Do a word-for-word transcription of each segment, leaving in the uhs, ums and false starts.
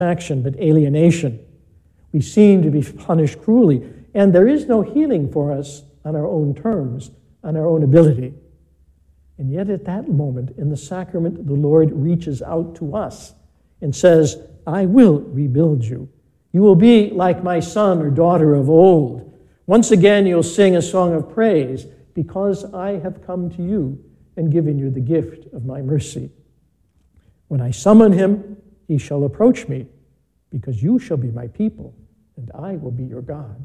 satisfaction but alienation. We seem to be punished cruelly, and there is no healing for us on our own terms, on our own ability. And yet at that moment, in the sacrament, the Lord reaches out to us and says, I will rebuild you. You will be like my son or daughter of old. Once again, you'll sing a song of praise because I have come to you and given you the gift of my mercy. When I summon him, he shall approach me, because you shall be my people, and I will be your God.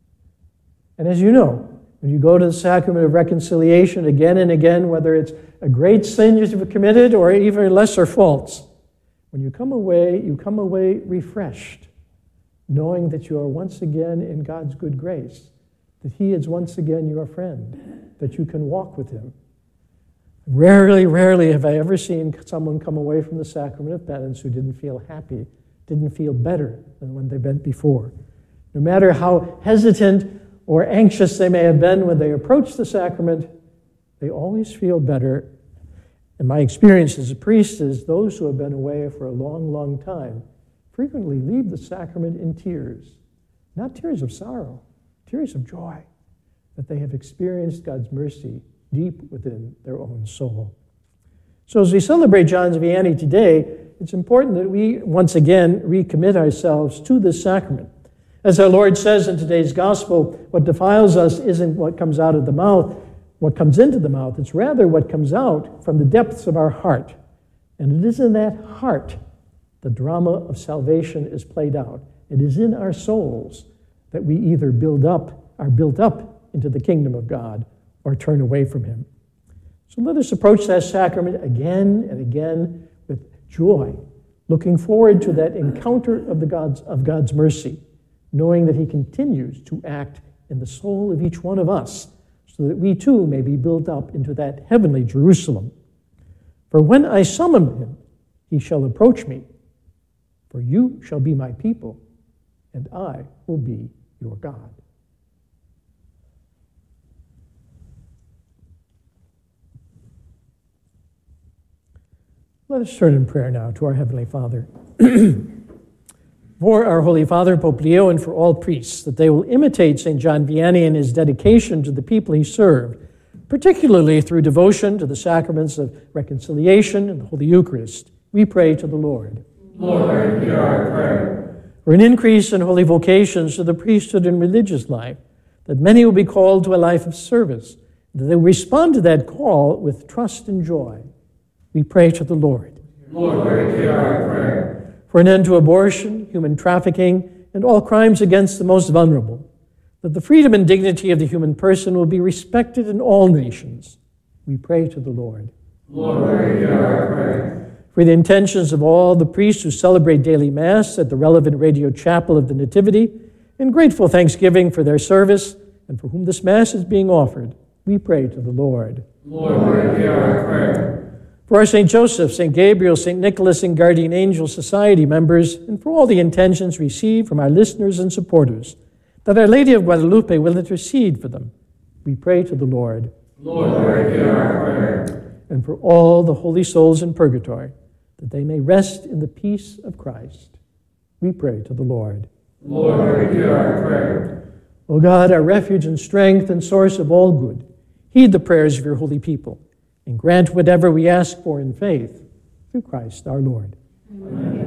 And as you know, when you go to the sacrament of reconciliation again and again, whether it's a great sin you've committed or even lesser faults, when you come away, you come away refreshed, knowing that you are once again in God's good grace, that he is once again your friend, that you can walk with him. Rarely, rarely have I ever seen someone come away from the sacrament of penance who didn't feel happy, didn't feel better than when they went before. No matter how hesitant or anxious they may have been when they approach the sacrament, they always feel better. And my experience as a priest is those who have been away for a long, long time frequently leave the sacrament in tears. Not tears of sorrow, tears of joy, that they have experienced God's mercy deep within their own soul. So as we celebrate John's Vianney today, it's important that we once again recommit ourselves to this sacrament. As our Lord says in today's gospel, what defiles us isn't what comes out of the mouth, what comes into the mouth. It's rather what comes out from the depths of our heart. And it is in that heart the drama of salvation is played out. It is in our souls that we either build up, are built up into the kingdom of God, or turn away from him. So let us approach that sacrament again and again with joy, looking forward to that encounter of the God's of God's mercy, knowing that he continues to act in the soul of each one of us, so that we too may be built up into that heavenly Jerusalem. For when I summon him, he shall approach me. For you shall be my people, and I will be your God. Let us turn in prayer now to our Heavenly Father. For our Holy Father, Pope Leo, and for all priests, that they will imitate Saint John Vianney in his dedication to the people he served, particularly through devotion to the sacraments of reconciliation and the Holy Eucharist. We pray to the Lord. Lord, hear our prayer. For an increase in holy vocations to the priesthood and religious life, that many will be called to a life of service, and that they will respond to that call with trust and joy. We pray to the Lord. Lord, hear our prayer. For an end to abortion, human trafficking, and all crimes against the most vulnerable, that the freedom and dignity of the human person will be respected in all nations. We pray to the Lord. Lord, hear our prayer. For the intentions of all the priests who celebrate daily Mass at the relevant radio chapel of the Nativity, in grateful thanksgiving for their service and for whom this Mass is being offered, we pray to the Lord. Lord, hear our prayer. For our Saint Joseph, Saint Gabriel, Saint Nicholas, and Guardian Angel Society members, and for all the intentions received from our listeners and supporters, that Our Lady of Guadalupe will intercede for them, we pray to the Lord. Lord, hear our prayer. And for all the holy souls in purgatory, that they may rest in the peace of Christ, we pray to the Lord. Lord, hear our prayer. O God, our refuge and strength and source of all good, heed the prayers of your holy people, and grant whatever we ask for in faith, through Christ our Lord. Amen.